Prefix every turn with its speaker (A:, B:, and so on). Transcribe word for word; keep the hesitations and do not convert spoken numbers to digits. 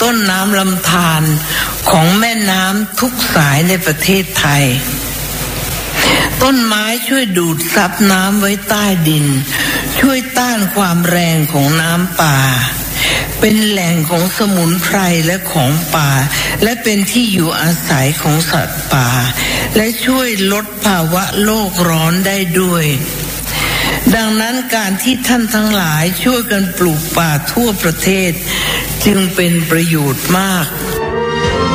A: ต้นน้ำลำธารของแม่น้ำทุกสายในประเทศไทยต้นไม้ช่วยดูดซับน้ำไว้ใต้ดินช่วยต้านความแรงของน้ำป่าเป็นแหล่งของสมุนไพรและของป่าและเป็นที่อยู่อาศัยของสัตว์ป่าและช่วยลดภาวะโลกร้อนได้ด้วยดังนั้นการที่ท่านทั้งหลายช่วยกันปลูกป่าทั่วประเทศจึงเป็นประโยชน์มาก